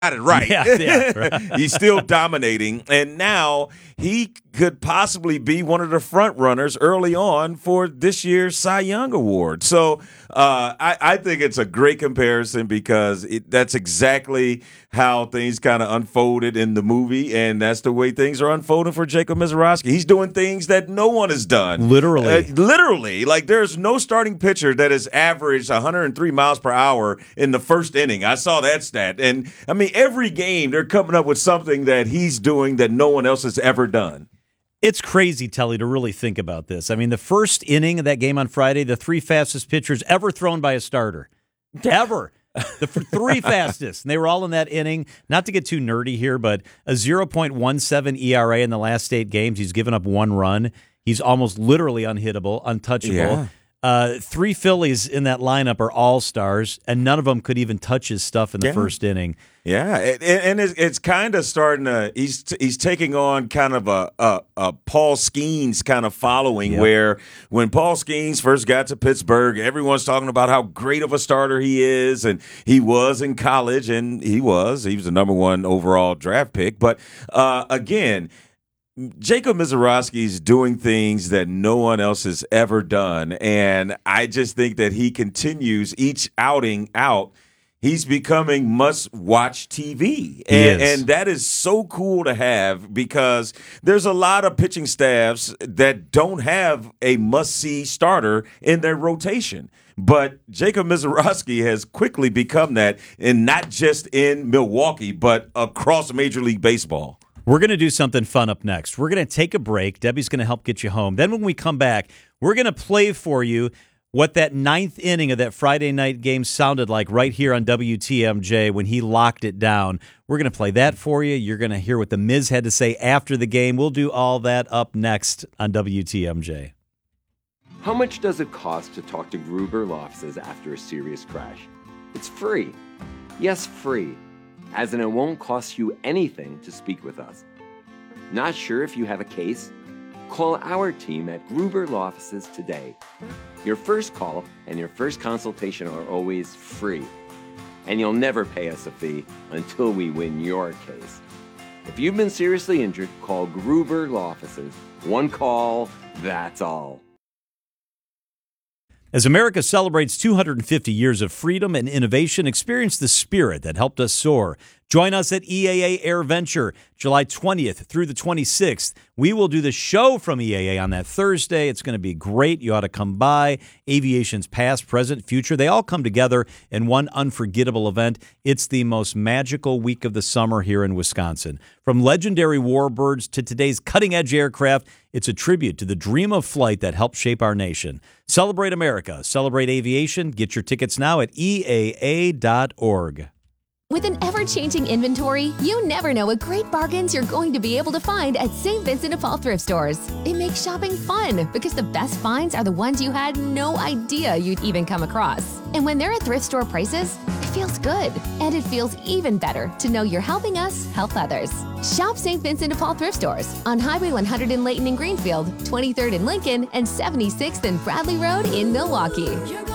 got it right. Right. He's still dominating, and now he could possibly be one of the front runners early on for this year's Cy Young Award. So I think it's a great comparison because that's exactly how things kind of unfolded in the movie, and that's the way things are unfolding for Jacob Misiorowski. He's doing things that no one has done. Literally. Like, there's no starting pitcher that has averaged 103 miles per hour in the first inning. I saw that stat. And, I mean, every game they're coming up with something that he's doing that no one else has ever done. It's crazy, Telly, to really think about this. I mean, the first inning of that game on Friday, the three fastest pitchers ever thrown by a starter. Ever. The three fastest. And they were all in that inning. Not to get too nerdy here, but a 0.17 ERA in the last 8 games. He's given up 1 run. He's almost literally unhittable, untouchable. Yeah. 3 Phillies in that lineup are all-stars, and none of them could even touch his stuff in the first inning. Yeah, and it's kind of starting to. He's taking on kind of a Paul Skeens kind of following, where when Paul Skeens first got to Pittsburgh, everyone's talking about how great of a starter he is, and he was in college, and he was the number 1 overall draft pick. But again, Jacob Misiorowski is doing things that no one else has ever done, and I just think that he continues each outing out. He's becoming must-watch TV, and that is so cool to have because there's a lot of pitching staffs that don't have a must-see starter in their rotation. But Jacob Misiorowski has quickly become that, and not just in Milwaukee, but across Major League Baseball. We're going to do something fun up next. We're going to take a break. Debbie's going to help get you home. Then when we come back, we're going to play for you what that 9th inning of that Friday night game sounded like right here on WTMJ when he locked it down. We're going to play that for you. You're going to hear what The Miz had to say after the game. We'll do all that up next on WTMJ. How much does it cost to talk to Gruber Law Offices after a serious crash? It's free. Yes, free. As in it won't cost you anything to speak with us. Not sure if you have a case? Call our team at Gruber Law Offices today. Your first call and your first consultation are always free. And you'll never pay us a fee until we win your case. If you've been seriously injured, call Gruber Law Offices. One call, that's all. As America celebrates 250 years of freedom and innovation, experience the spirit that helped us soar. Join us at EAA AirVenture, July 20th through the 26th. We will do the show from EAA on that Thursday. It's going to be great. You ought to come by. Aviation's past, present, future, they all come together in one unforgettable event. It's the most magical week of the summer here in Wisconsin. From legendary warbirds to today's cutting-edge aircraft, it's a tribute to the dream of flight that helped shape our nation. Celebrate America. Celebrate aviation. Get your tickets now at EAA.org. With an ever-changing inventory, you never know what great bargains you're going to be able to find at St. Vincent de Paul thrift stores. It makes shopping fun because the best finds are the ones you had no idea you'd even come across. And when they're at thrift store prices, it feels good. And it feels even better to know you're helping us help others. Shop St. Vincent de Paul thrift stores on Highway 100 in Layton and Greenfield, 23rd in Lincoln, and 76th and Bradley Road in Milwaukee.